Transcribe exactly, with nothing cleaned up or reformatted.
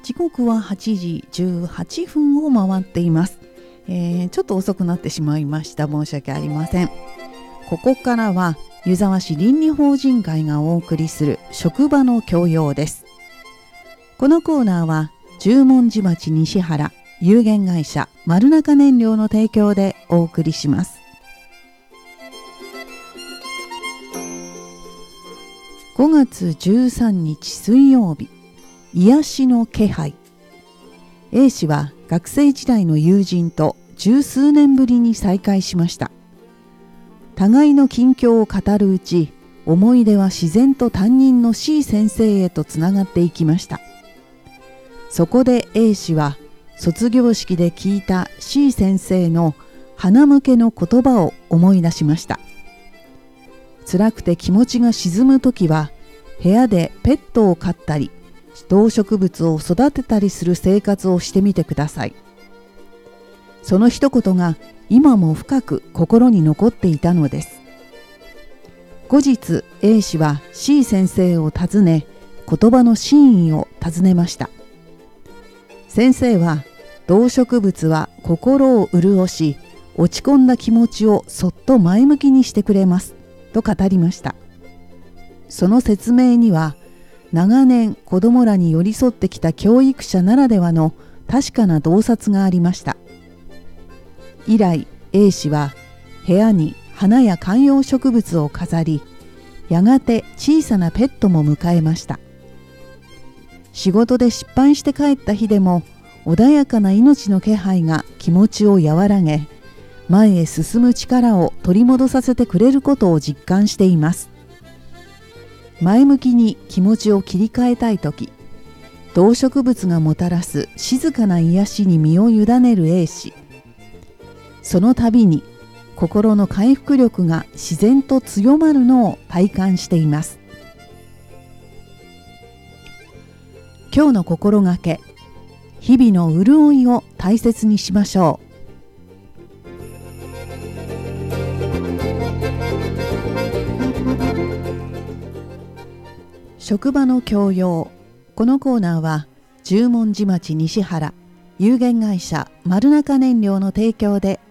時刻ははちじじゅうはっぷんを回っています。えー、ちょっと遅くなってしまいました。申し訳ありません。ここからは湯沢市倫理法人会がお送りする職場の教養です。このコーナーは十文字町西原有限会社丸中燃料の提供でお送りします。ごがつじゅうさんにち水曜日、癒しの気配。 A 氏は学生時代の友人と十数年ぶりに再会しました。互いの近況を語るうち、思い出は自然と担任の C 先生へとつながっていきました。そこで A 氏は卒業式で聞いた C 先生の鼻向けの言葉を思い出しました。辛くて気持ちが沈むときは、部屋でペットを飼ったり動植物を育てたりする生活をしてみてください。その一言が今も深く心に残っていたのです。後日 A 氏は C 先生を訪ね、言葉の真意を尋ねました。先生は、動植物は心を潤し、落ち込んだ気持ちをそっと前向きにしてくれますと語りました。その説明には、長年子どもらに寄り添ってきた教育者ならではの確かな洞察がありました。以来 A 氏は部屋に花や観葉植物を飾り、やがて小さなペットも迎えました。仕事で失敗して帰った日でも、穏やかな命の気配が気持ちを和らげ、前へ進む力を取り戻させてくれることを実感しています。前向きに気持ちを切り替えたいとき、動植物がもたらす静かな癒しに身を委ねる A 氏。その度に心の回復力が自然と強まるのを体感しています。今日の心がけ、日々の潤いを大切にしましょう。職場の教養。このコーナーは十文字町西原有限会社丸中燃料の提供で